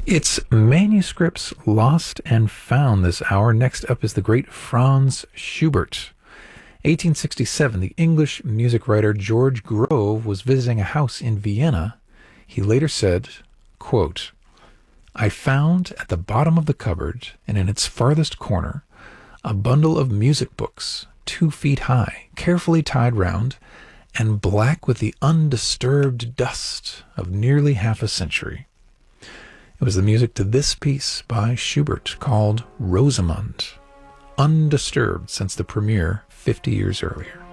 It's manuscripts lost and found this hour. Next up is the great Franz Schubert. 1867, the English music writer George Grove was visiting a house in Vienna. He later said, quote, "I found at the bottom of the cupboard and in its farthest corner a bundle of music books 2 feet high, carefully tied round, and black with the undisturbed dust of nearly half a century." It was the music to this piece by Schubert called Rosamund, undisturbed since the premiere 50 years earlier.